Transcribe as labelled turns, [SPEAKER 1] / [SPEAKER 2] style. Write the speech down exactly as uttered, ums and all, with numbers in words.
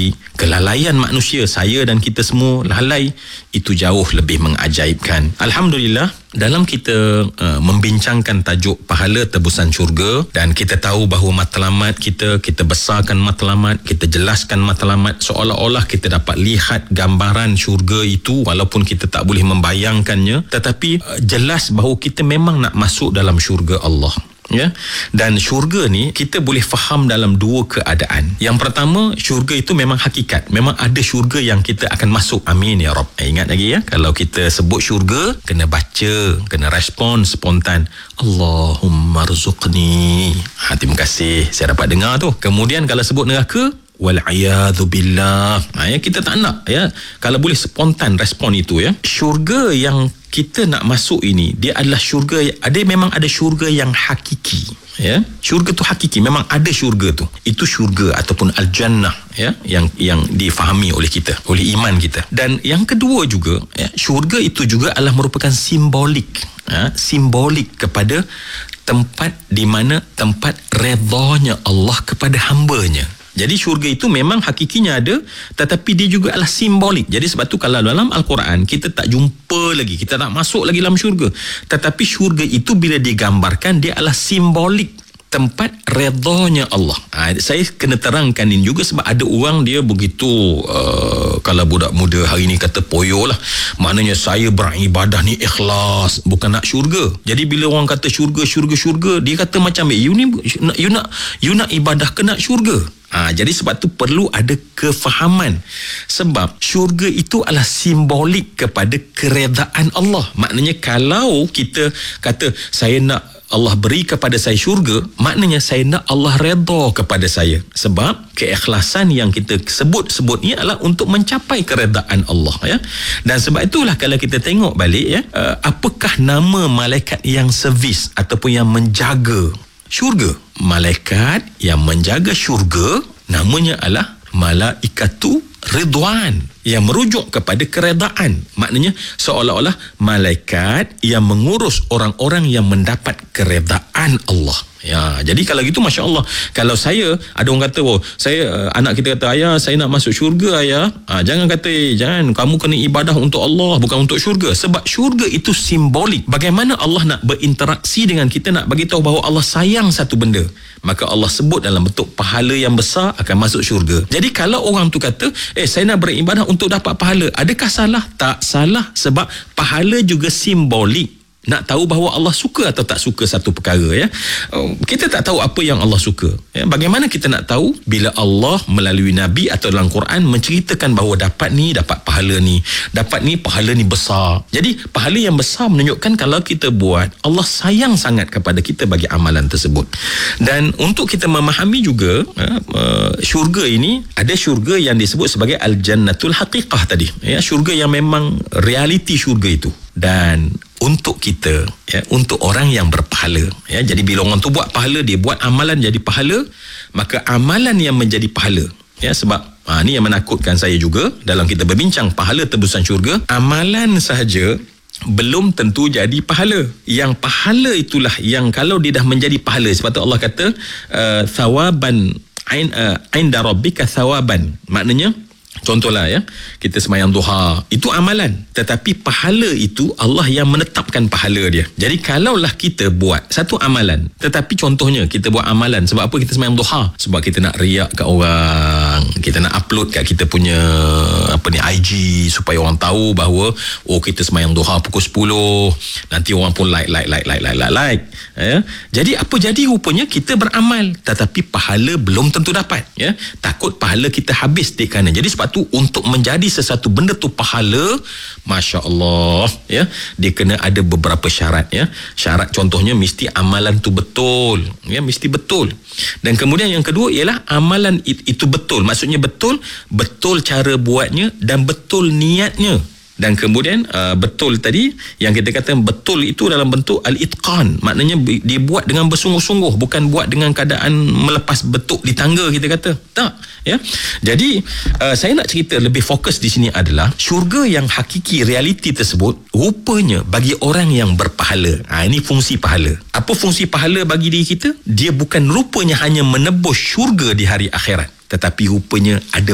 [SPEAKER 1] Tetapi kelalaian manusia, saya dan kita semua lalai, itu jauh lebih mengajaibkan. Alhamdulillah, dalam kita uh, membincangkan tajuk pahala tebusan syurga, dan kita tahu bahawa matlamat kita, kita besarkan matlamat, kita jelaskan matlamat, seolah-olah kita dapat lihat gambaran syurga itu walaupun kita tak boleh membayangkannya, tetapi uh, jelas bahawa kita memang nak masuk dalam syurga Allah. Ya, dan syurga ni kita boleh faham dalam dua keadaan. Yang pertama, syurga itu memang hakikat, memang ada syurga yang kita akan masuk. Amin ya Rabb. Eh, ingat lagi ya, kalau kita sebut syurga, kena baca, kena respon spontan, Allahumma rzuqni. Ha, terima kasih, saya dapat dengar tu. Kemudian kalau sebut neraka, wal'iyadhu billah. Ha, ya, kita tak nak ya, kalau boleh spontan respon itu ya. Syurga yang kita nak masuk ini, dia adalah syurga, ada memang ada syurga yang hakiki ya. Syurga tu hakiki, memang ada syurga tu. Itu syurga ataupun al-jannah ya, yang yang difahami oleh kita, oleh iman kita. Dan yang kedua juga ya, syurga itu juga adalah merupakan simbolik ya, simbolik kepada tempat di mana tempat redanya Allah kepada hamba-Nya. Jadi syurga itu memang hakikinya ada, tetapi dia juga adalah simbolik. Jadi sebab tu kalau dalam Al-Quran kita tak jumpa lagi, kita tak masuk lagi dalam syurga, tetapi syurga itu bila digambarkan, dia adalah simbolik tempat redanya Allah. Ha, saya kena terangkan ini juga sebab ada orang dia begitu, uh, kalau budak muda hari ni kata poyo lah, maknanya saya beribadah ni ikhlas, bukan nak syurga. Jadi bila orang kata syurga, syurga, syurga, dia kata macam, eh, you ni you nak you nak ibadah ke nak syurga? Ha, jadi sebab tu perlu ada kefahaman, sebab syurga itu adalah simbolik kepada keredaan Allah. Maknanya kalau kita kata saya nak Allah beri kepada saya syurga, maknanya saya nak Allah redha kepada saya. Sebab keikhlasan yang kita sebut-sebut ni adalah untuk mencapai keredaan Allah ya. Dan sebab itulah kalau kita tengok balik ya, uh, apakah nama malaikat yang servis ataupun yang menjaga syurga? Malaikat yang menjaga syurga namanya adalah Malaikatu Ridwan, yang merujuk kepada keredaan. Maknanya seolah-olah malaikat yang mengurus orang-orang yang mendapat keredaan Allah. Ya, jadi kalau gitu Masya Allah. Kalau saya, ada orang kata, oh, saya uh, anak kita kata, ayah saya nak masuk syurga ayah. Ha, jangan kata, eh, jangan, kamu kena ibadah untuk Allah, bukan untuk syurga. Sebab syurga itu simbolik. Bagaimana Allah nak berinteraksi dengan kita, nak bagi tahu bahawa Allah sayang satu benda, maka Allah sebut dalam bentuk pahala yang besar akan masuk syurga. Jadi kalau orang tu kata, eh saya nak beribadah untuk dapat pahala, adakah salah? Tak salah, sebab pahala juga simbolik. Nak tahu bahawa Allah suka atau tak suka satu perkara ya. Kita tak tahu apa yang Allah suka ya. Bagaimana kita nak tahu bila Allah melalui Nabi atau dalam Quran menceritakan bahawa dapat ni, dapat pahala ni, dapat ni, pahala ni besar. Jadi pahala yang besar menunjukkan kalau kita buat, Allah sayang sangat kepada kita bagi amalan tersebut. Dan untuk kita memahami juga ya, syurga ini, ada syurga yang disebut sebagai Al-Jannatul Haqiqah tadi ya, syurga yang memang realiti syurga itu. Dan untuk kita ya, untuk orang yang berpahala ya, jadi bila orang tu buat pahala, dia buat amalan jadi pahala, maka amalan yang menjadi pahala ya, sebab ha, ni yang menakutkan saya juga dalam kita berbincang pahala tebusan syurga, amalan sahaja belum tentu jadi pahala. Yang pahala itulah yang kalau dia dah menjadi pahala, sebab tu Allah kata uh, thawaban ain uh, inda rabbika thawaban, maknanya contohlah ya, kita sembahyang duha, itu amalan, tetapi pahala itu Allah yang menetapkan pahala dia. Jadi kalaulah kita buat satu amalan, tetapi contohnya kita buat amalan, sebab apa kita sembahyang duha? Sebab kita nak riak kat orang, kita nak upload kat kita punya apa ni I G supaya orang tahu bahawa oh kita sembahyang duha pukul sepuluh, nanti orang pun like like like like like like, like. Ya. Jadi apa jadi rupanya kita beramal, tetapi pahala belum tentu dapat ya. Takut pahala kita habis di kanan. Jadi sebab tu untuk menjadi sesuatu benda tu pahala, Masya Allah ya, dia kena ada beberapa syarat ya. Syarat contohnya mesti amalan tu betul ya, mesti betul. Dan kemudian yang kedua ialah amalan itu betul, maksudnya betul betul cara buatnya dan betul niatnya. Dan kemudian uh, betul tadi yang kita kata betul itu dalam bentuk al-itqan, maknanya dibuat dengan bersungguh-sungguh, bukan buat dengan keadaan melepas betuk di tangga kita kata. Tak ya. Jadi uh, saya nak cerita lebih fokus di sini adalah syurga yang hakiki, realiti tersebut rupanya bagi orang yang berpahala. Ha, ini fungsi pahala. Apa fungsi pahala bagi diri kita? Dia bukan rupanya hanya menebus syurga di hari akhirat, tetapi rupanya ada